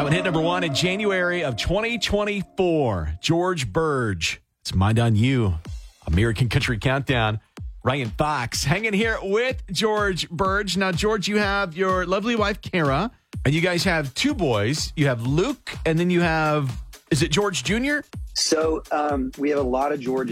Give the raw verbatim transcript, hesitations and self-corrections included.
That one hit number one in January of twenty twenty-four. George Burge. It's Mind on You. American Country Countdown. Ryan Fox hanging here with George Burge. Now, George, you have your lovely wife, Kara, and you guys have two boys. You have Luke, and then you have, is it George Junior? So um, we have a lot of George